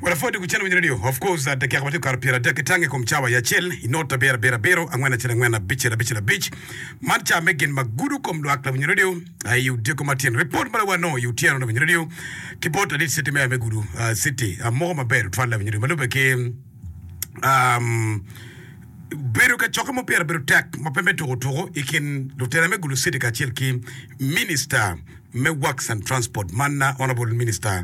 Wala fodi kuchana mwenye radio. Of course, takia kwa tuka pira deke tange kumchawa ya chel. Inota bera bera bero. Angwena chela ngwena biche la bitch. Mancha megin magudu kumdu akla mwenye radio. Yu deko matien. Report mala wano yu tiano na mwenye radio. Kipota dit city mea megudu. City. Moho maberu. Tufala mwenye radio. Malube ke... Beru ka choka mo pera beru tak. Mapembe toko. Ikin lutera megudu city ka chel ki minister... me works and transport manna honorable minister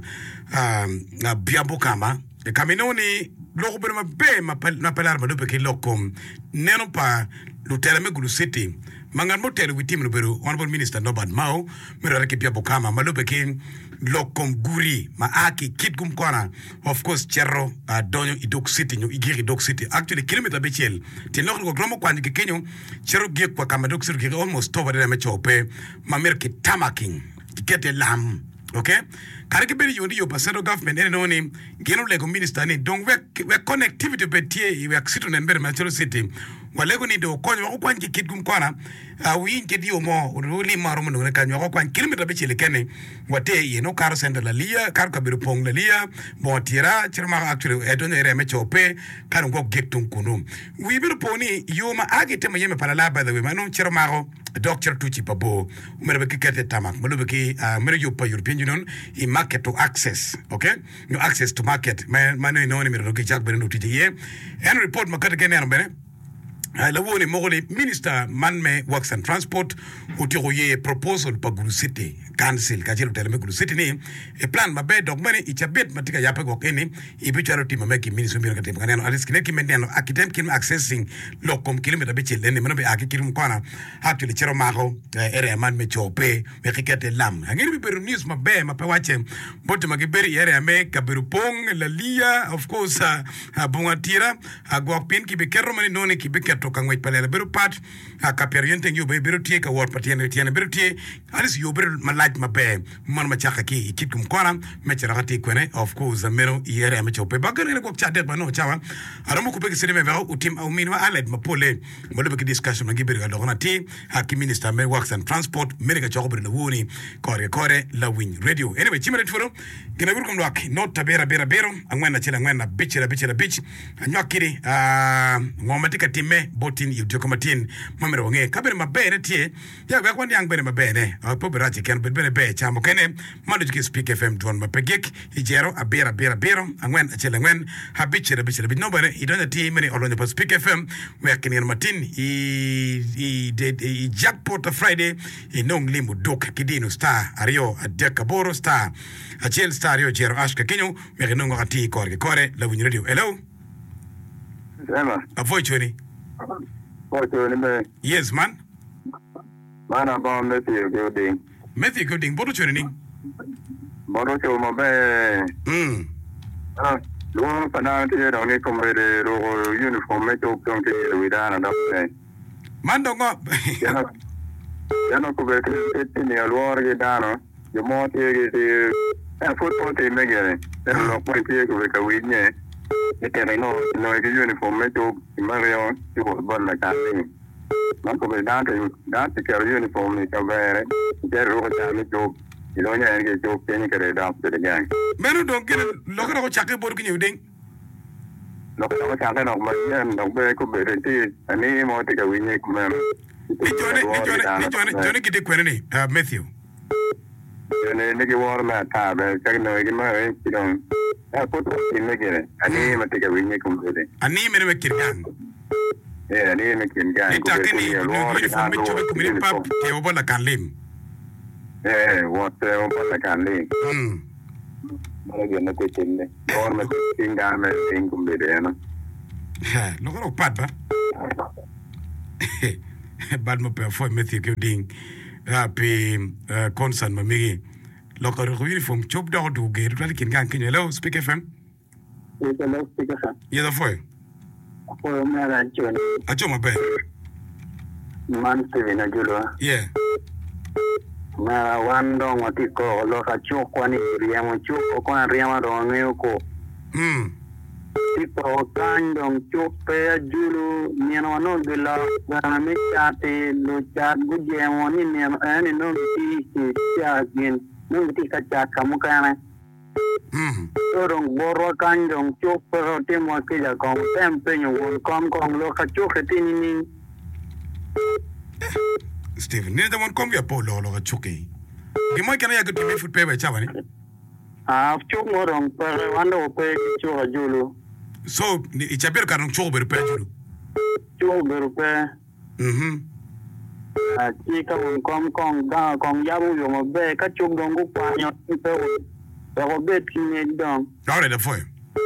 Biambo Kama e kaminoni loko bere mabe na pelar madupe ke lokom neno pa lutela me gulu city mangan motel witim no beru honorable minister Nobad Mao mero ke Biambo Kama madupe ke lokom guri ma aki kitgum kona of course cherro donyo idok city nyo igiri dok city actually kilometer bechel tin lokko ko gromo kwandi ke kenyo cherro ge kwa kama dok city almost over there me chope mamer ke tamaking get a lamb, okay? Karikibiri yundi yo pasado government ene noni geno lego minister ni donc we connectivity betie we aksitu nembere Matero City walego ni do konyo wako kwanji kitgum kwana winke dio mo uli maro mo ne kanyo wako kwan kilometer be chile kene wate ye no karo senda la lia karo kabiru pong la lia mo tira chirma actually edon ere me chope karo go gektum kunu we biru poni yo ma agite ma yeme pala la by the way mano chirma go doctor tuchi pabo umere be kete tamak mo be ki mere yo pa European Union i market to access, okay? No access to market. Mano no ni mero ki chak bere no tije. En report makata kene anbere. La woni mogoli minister manme works and transport utiroye proposal pa Gulu City council kajelo teleme Gulu City ni e plan mabe dog mane ichabet matika yape go kene ibicharo team make minister mbira katem kaneno alis kineki mendeno akitem kin accessing lokom kilometer be chilene mano be akikirum kwana actually chero mago ere man me chope we kikete lam ngiri be news mabe mape wache bote magiberi ere me kabiru pong la lia of course bungatira agwa pin ki be kerro mani noni ki be toka ngwai pale beru pat kaperiente nyu be beru tie ka wor patiene tiene beru tie alis yo beru malaj mabe man ma chaka ki kitkum kona me chakati kwene of course mero yere me chope bagere ko chade ba no chawa aramu ko be sineme va utim au minwa aled mapole mo be discussion ngi beru do na ti haki minister me works and transport merika choko beru woni kore la win radio anyway chimere tfuro gina gurkum lwak not tabera bero angwena chela ngwena bitch anyakiri ngomatika time botin yu dokomatin mamero nge kabere mabere tie ya kwa kwandi angbere mabere poberachi ken be chamo kene mando ki speak FM don mapegek ijero abera angwen achele ngwen habichira bit nobody idona ti many olonye pa speak FM we ken matin i jackpot Friday inong limu dok kidino star ario adekaboro star achel star ario jero ashka kenyo we kenongo ati kore la win radio hello Emma avoid choni yes man about Matthew Gooding bodo choni Bodo cho mabe Luang panang tiye dong ni komrede ro uniform me to kong tiye widana dapne Mandongo Yano ko be tiye luar ge dano yo mo tiye ge football tiye megere lo ko tiye ko be ka widne Ete no ke uniform me to Mario ti ko bon la kali man ko be dante ke uniform ni ka bere ke ro ta mi to ilo nya ke to ke ni ke da de gang menu don ke lo ko chake bor ki nyudeng lo ko chake no ma yen no be ko be ti ani mo te ka winye ko mem Johnny ki de kwenene Matthew ne ke war ma ta be ka no ke ma ti don ko to ni me ke ani ma te ka winye ko be ani me me kirgan ani me kirgan ko be ni uniform me chobe ko mi pap ke obo la kanlim what obo la kanlim ma ge na ko tinne or ma tinga me tingu be de na lo ko pat ba bad mo pe fo Matthew Gooding happy concern mamigi local uniform chop dog do get really can gan hello speak FM hello speak FM yeah the foi for me la chon acho mabe man se na julo yeah na wando ngotiko lo ka choko ni riamo choko kwa riamo do ngeko tipo kandong chope julu niano no de la me chate lo chat guje woni ne ani no ti ti agin no ti ka chat kamu kana Orang borwa kan dong chuk pero temo kila kong tempenyo won kong lo ka chuk ketini Stephen ni da won kom ya po lo chuki gi mo kana ya ko mi foot paper chawa ni chuk mo dong pero wando pe chuk ajulu so ni ichaber kan chuk ber pe julu chuk ber pe chi ka won kong da kong yabu yo mo be ka chuk dong ku pa nyo pe o be ti dong all right for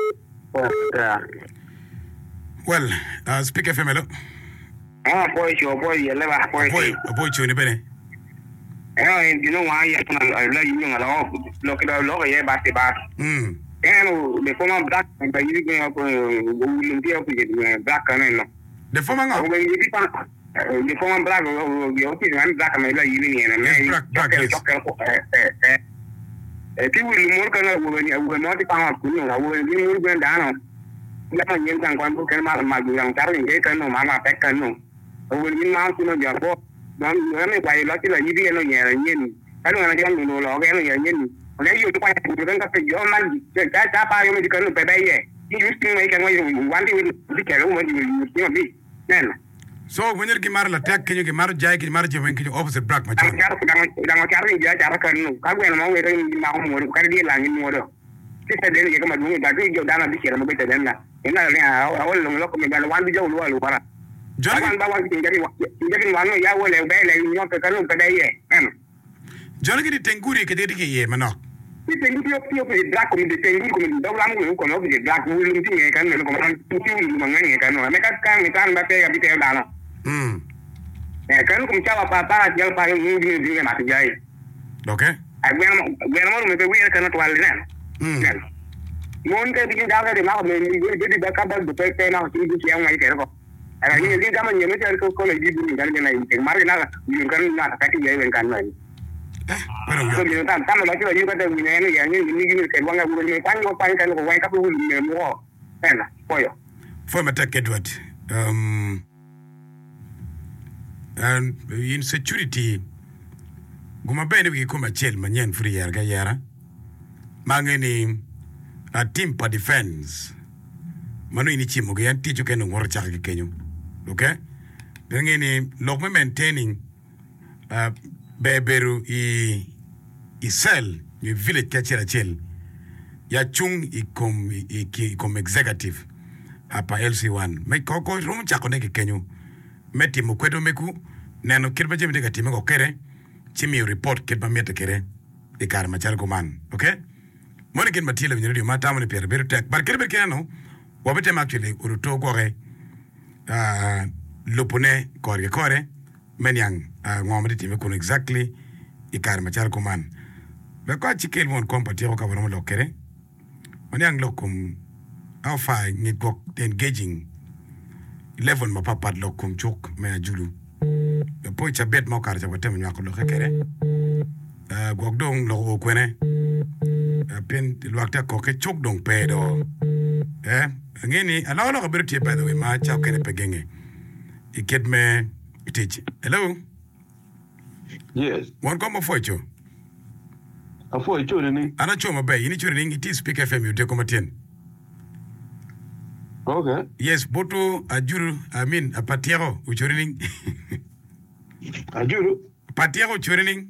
well speak FM hello boy yele ba boy chuni bene you know why you la yin ala lo que lo ye ba te ba de forma black ba yi ke ko limpia ko je black no de forma nga de forma black yo ti man black ma la yi ni ne black ti wi mo kana wo ni wo no ti pa ku ni la wo ni mo ben da no la ma yen kan kwan ko ma du yang tar ni ke no ma pe kan no wo ni ma ku no ja bo dan ne ba la ti la yi ni no nya ni kan na ja no lo ke no nya ni ne yo to pa ku den ka pe yo man ta pa yo me kan no pe be ye ni ju ti mai kan wa wan ti ke lo mo ni bi nen so when you mar la tek kenyu mar jay ki mar je wen ki opposite black ma da ma kar ni ja kan no ka gwen mo we ni ma mo ka di la ni mo do ti se den ye ka ma du da ti yo da na bi ke mo be te den na ina le a o lo ko me ga wan bi jo lu alu para Johnny ba wa ti ngari wan ya wo le be le ni o ka no ka dai ye Johnny ki tenguri ke de ki ye mano ti tenguri yo pe black ko de tenguri ko mi do la mo ko no ke black wo lu ti nge kan no ko ma ti ti mo ngani kan no me ka kan mi kan ba te ga bi te da no kan ko mchawa pa jal pa ni ni ma ti jai okay gwen mo me pe wi kan to wal nen mon ke bi da ga de ma me ni de ba ka ba de pe na ti bi ya ngai ke ko ara ni ni kama ni me te ko le di ni kan na ni mar na ni kan na ta ti ye wen kan na pero so ni ta ma ti ni ka de ni ne ya ni ni ke wanga bu ni kan ko pa kan ko wai ka bu ni mo ena poyo foi mata Edward and insecurity guma bene wi kuma chel manyen free yar ga yara mangeni a team for defense manu ini chimo ga yanti ju ken ngor chak ke kenyu okay ngeni lok me maintaining beberu i cell ni village kachira chel ya chung kom executive apa LC1 me koko rum chako ne ke kenyu meti mukwedo meku neno kirba jemi de katime ko kere chimi report kirba meta kere e kar machar ko man okay moni kin matile ni radio mata moni per ber tek bar kirbe kenano wabete makile uruto gore lopone kore menyang ngomri time ko exactly e kar machar ko man be ko chikel mon kompati ko ka wono lokere menyang lokum how far ni go engaging 11 ma papa lo kum chuk me ajulu e po cha bet mo kar cha watem nyako lo kere gogdong lo o kwene pen luakta ko ke chuk dong pedo ngeni ala lo ko bertie by the way ma cha kene pegenge iket me teach hello yes won ko mo focho afo icho ni ana choma be ini churi ni ti speak FM you te ko matien okay yes boto ajuru apatiero uchurining ajuru patiero uchurining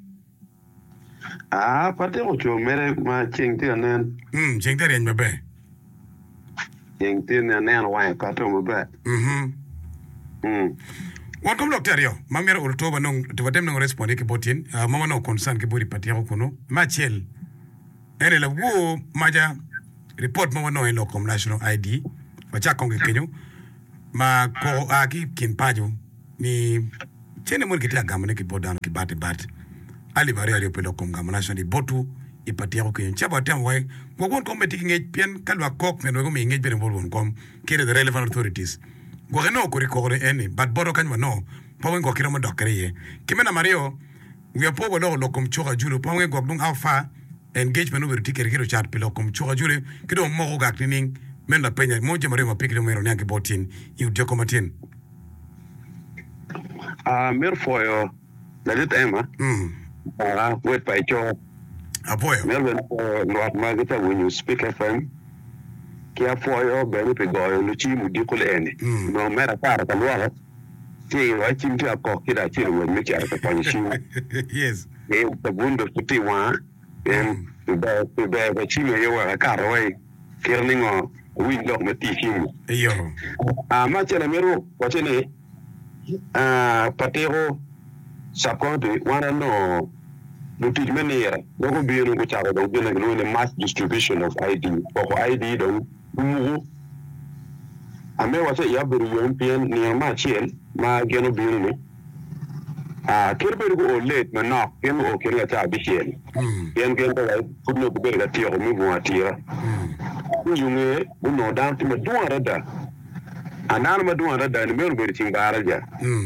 patero cho mere ma chengte anen chengte ren mabe chengte anen wa pato mabe What come doctor yo mamira urtoba nong tivatem nong respond ke botin mama no concern ke buri patiero kono machel ene la wo maja report mama no en lokom national ID wacha konge kenyo ma ko aki kimpajo ni chene mo kitia gamane ki bodano ki bat ali bari ari pelo kom gamana shandi botu ipatia ko kenyo chaba tem wai go gon kom beti ngej pien kalwa kok men go mi ngej bere bolon kom kire the relevant authorities go no ko rikore ene but bodo kanwa no pawen go kire mo dokere ye kimena mario we pogo lo kom choga julo pawen go dum alpha engagement over tikere kiro chat pelo kom choga jule kido mo ga cleaning men la penya moja mare mapikire mero nyange botin you de komatin mer foyo la dit ema wet pa cho Apoyo. Melbourne Lord Margaret when you speak FM kia foyo bene pe goyo luchi mudikul ene no mera para kalwa ti wa chimti ako kida chiri we mi chara ka panchi Yes. e the bundo puti wa en be chimi yo wa ka roi kirningo window mati chimi Yo. ma chela meru wachene patero sakonde wana no luti menera dogo biyo ko chara do bena no mass distribution of ID or ID do mugo ame wase yaburu European ni ma chiel ma geno biyo ne kirbe go late ma no ken o kirga ta bichiel yen ken da kudno ko berga tiyo ko mugo atira yunge uno dan ti ma duara da anana ma duara da ni meru be tin baraja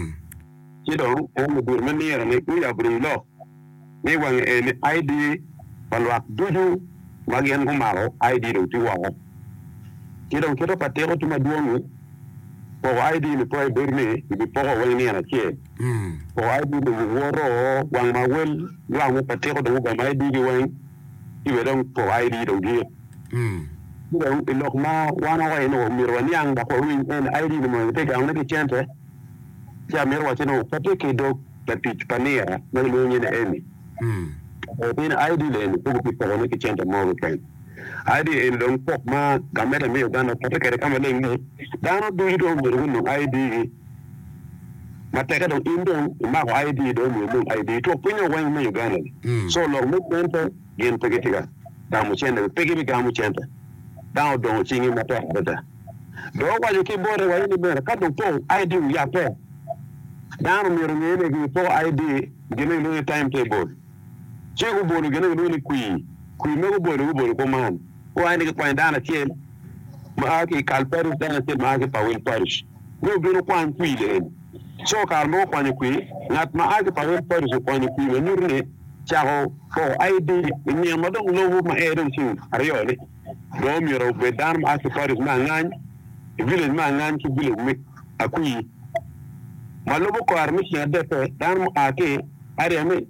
kido o mo dur menera ne ku yaburu lo ni wang en ID balwak duju magian ko maro ID do ti wawo kido patero tuma duongu po ID ni po berni bi po wal ni ana ke po ID do woro wang ma wel wang patero do ba ID di wang ibe don po ID do gi kido ilok ma wana wa no mirwani ang ba ko win en ID ni mo te ga ngati chente ya mirwa tino pateke do la pitch panera na lo ni na eni bin ID le ko ko ko ne ke chente mo ko ID en don pop ma gamera me Uganda pateke kama le ngi dano do do mo no ID mateka do indo ma ko ID do mo ID to punyo wan me Uganda so lo mo chente gen pegetiga da mo chente pege mi ga mo chente da do chingi mata da do wa ke bore wa ni be ka do to ID ya pe dano mi rene ni to ID gene no timetable chego bolu gene no ni kui me go bolu ko man o ani ko dana tiel ma ki kalperu dana tiel ma ki pawel parish no bi no kwan kui le so kar mo kwan kui ngat ma agi pawel parish kwan kui me nurne chao ko ID ni ma do no ma e do sin ariole do mi ro be dan ma ki parish ma ngan village ma ngan ki village me akui malobo ko armi ya defe dan mo ake are me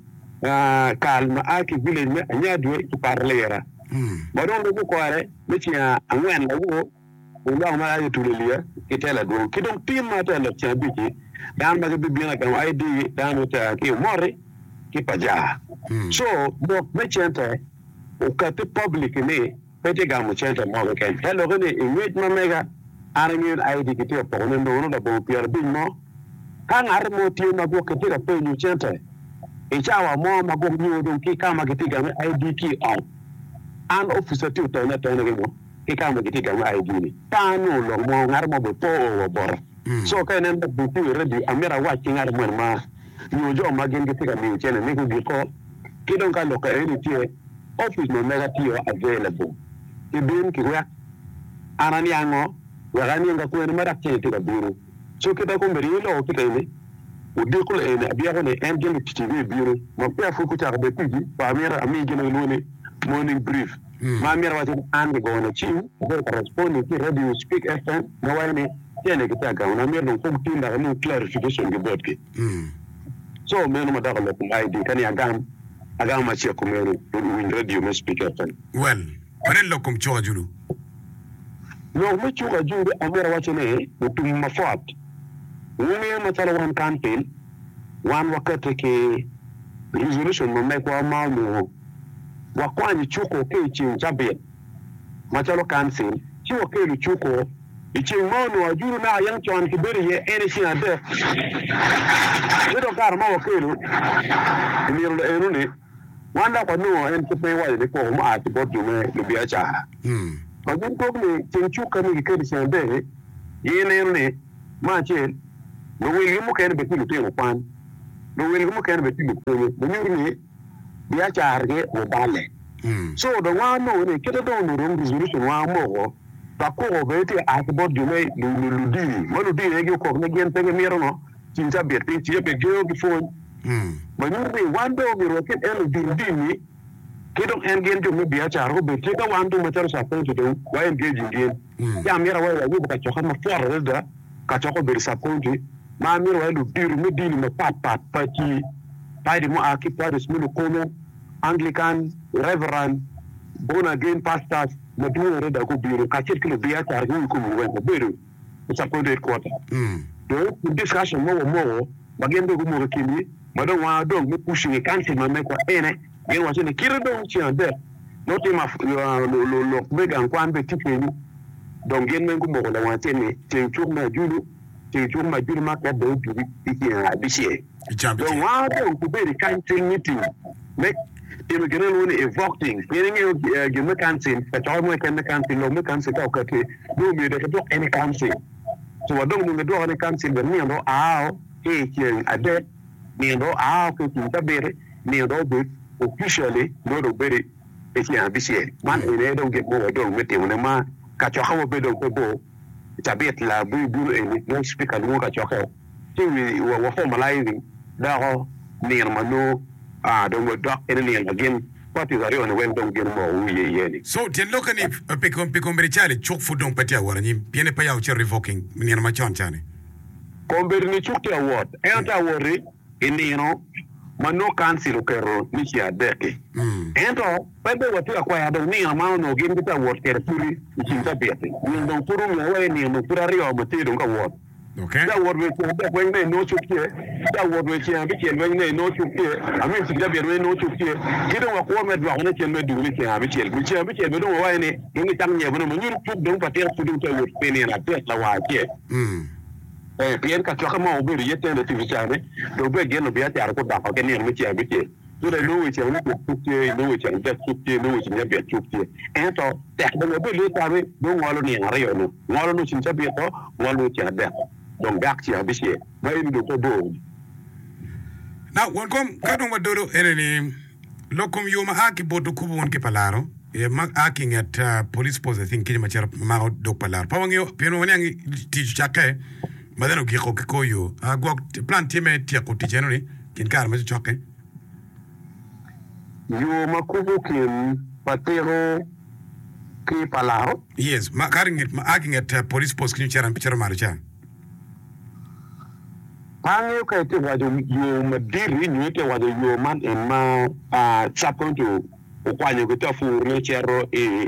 calma ake village me anya duwe to parlera bodon do ko are me tia angwen la wo ndo ma ay tulilia kitela do kidon pima ta la tia biki dan ma bi bina kam ID dan ta ki more ki paja so do me chente o ka te public ne pete ga mo chente mo ke hello ne image ma mega armi ID ki te po ndo da bo pier bin mo kan armo ti ma bo ke tira pe ni chente e chawa mo ma bo ni do ki kama ke tiga ID ki out an officer ti to na to na go ki kama ke tiga ID ni panu lo mo ngarmo bo po o bor so ka nan da bu ti ready amira wa ki ngar mo ma ni jo ma gen ke tiga ni chene ni ko bi ko ki don ka lo ka ni ti office no mega ti available ki bin ki wa anani ango wa gani nga ko ni mara ke tiga biru so kita ko mberi lo kita ni o de ko ene abia ko ne engine TV biro mo pe fu ko ta be tiji pa mera ami gene lo ne morning brief ma mera wa an go na chi ko correspond ki radio speak FM no wa ne tene kita ga na mera ko tinda no clarification ge bot ki so me no ma da ko ko ID kan ya agam ma chi ko me no radio me speak FM Well, pare lo kom choga julu. no me choga julu amera wa ne mutum ma fat wani matsala wan campaign wan wakati ke resolution mo me kwa mamu wa kwani chuko ke chi jabe matsala campaign chi wa ke lu chuko ichi ngono ajuru na yang chon kibiri ye ene shi ade do kar ma wa ke lu ni ro ero ni wanda kwa no en ke pe wa de ko ma ati bo du me lu bia cha ko din ko ni chi chuka ni ke shi ade ye ne ro ni ma che no will mu ken be ti lu pan no will mu ken be ti lu ko ni biya charge o bale so the one no ne kedo do no resolution wa mo ba ko be ti a ko du me lu di mo lu di e ko ne gen te mi ro no tin ta be ti ti be go di phone ba ni one do mi ro ken e lu di ni kedo en gen do me biya charge be ti ka wan do ma tar sa ko do wa en ge gen ya mi ra wa ni ba ko ma for da ka ko be sa ko ma miro elu biru me dini me pat pati pai di mo aki pari smilu komo Anglican, Reverend, born again pastors, the doing da go biro ka circle biya tar go ko mo ko biro it's a coded quarter do discussion mo bagende go mo kimi madon wa don me pushing council ma me ko ene gen wa ne kiro don chi ande no te ma lo mega kwan be tikeni donc gen men go mo la wa tene te chuk ma julu ma ka do bi ti ya bisie donc wa don ko be council meeting make Tim genen woni evoking meaning you me cancel ka taw mo ken cancel lo me cancel ka ka te do mi de ko any cancel so wa dong mo do any cancel be mi ndo ke ade mi ndo ko ti ta bere mi ndo be officially do bere e ti ambisie man ene do get mo do me te wona ma ka taw ha be do ko bo ta bet la bu e no speaker no ka taw ha ti wa formalizing da ho mi ma no don't go dock any again. What is on when don't get more ye. So ten look and if a picom richale chok food don't pay award and piene pay out revoking near my chane. Comberni chuk award. Enta worry in mano cancel kero nikia deke. Ento pebe what you acquire don't need amount of game the award carefully in the betting. You don't put on your way near no purario material award. Okay. That word we when they no chuk here. That word we can be when they no chuk here. I mean to get no chuk here. Get on a quarter on it and do it here. Which we don't know why any time you don't patir to do with penny and a test la here. Pierre Catacamo will be yet in the TV. Don't be again to be at the Arco back again with your bit. Do they know which you know which and just took you know which never took you. And so that will be later. Don't want to know. One which in Sabito, one which you are there. Don't back to your bishop. Very good. Now, one come, Kadongadoro, any locum yuma aki boto kubu one kipalaro, acting at police post, I think, Kilimanjaro, Mao do Palar. Pawangio, Piano, teach Jacke, Madano Giko Kikoyo, I walked plant time Tiako Generally, in Carmen Choke. Yuma Kubukin, Patero, Kipalaro? Yes, carrying it, acting at police post, Kilimanjaro and Pichero Marcha. Panyo ka ite wado yo madiri nyete wado yo man ma chapon to okwanyo ko tafu rechero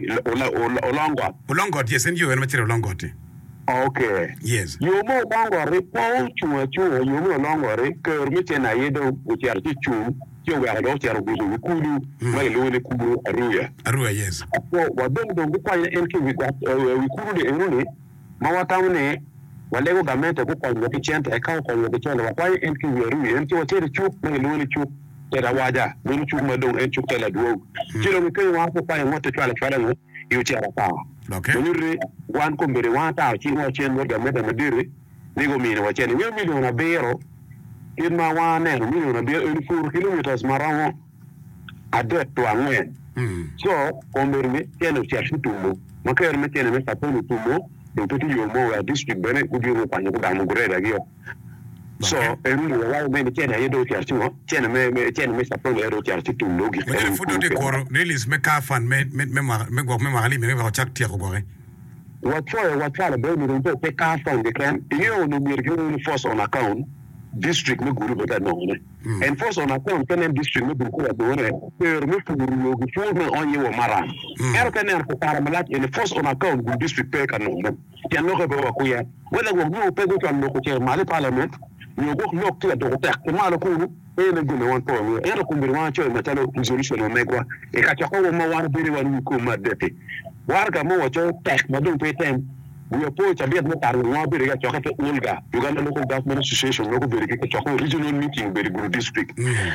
olongot yes and you and material longot. Okay. Yes. Yo mo longo re po chuo yo mo longo re ke mete na yedo uchiar ti chu yo wa do chiar bu kulu mai lo ne kulu aruya yes. So wado do kwa enke we kulu de enone mawatamne wale go gamete ko ko ko chente e ka ko ko chente wa kwai en ki weru en ti wote chu ne lo ni chu te da waja ni chu ma do en chu tela duo ti lo ke wa ko kwai wote twala no yu ti ara ta okay ni re wan ko mbere wa ta chi wo chen wo gamete na dire ni go mi ne wa chen ni mi do na bero in ma wa ne mi do na bero 4 kilometers marawo ade to anwen so ko mbere mi chen o chen tumo ma ke me chen me sa to tumo de petit yo mo district bene ku biyo kwa nyu da mu gure da giyo so elu wa me ne chena yedo tiarti mo chena me sa pole ero tiarti tu logi me fudo de koro release me ka fan me go me mali me go chak ti ko gore wa try be mi do pe ka fan de kan yo no mi review force on account district me guru beta no ne and force on account tenen district me guru ko do ne per me fu guru logi fu me on yewo mara ero tenen ko para malat and force on account guru district pe kan no ya no ko ba ko ya wala go no pe go tan no ko che mali parliament yo go no ti do ta ko malo ko e ne gune won to ero ko mbir ma cho ma talo resolution o megwa e ka ko mo war biri wan ko ma dete war ga mo cho tek ma do pe tem we approach a bit more than beri ga choka te ulga Uganda local government association local beri ga choka regional meeting beri guru district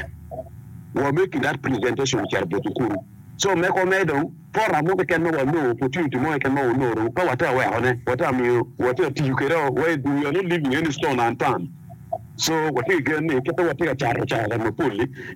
we making that presentation which are botukuru so me ko me don for amo ke ken no opportunity mo ke no no ko wata we one wata mi wata ti ukero we do you not living in stone and pan so what you get ne ke to wata cha mo puli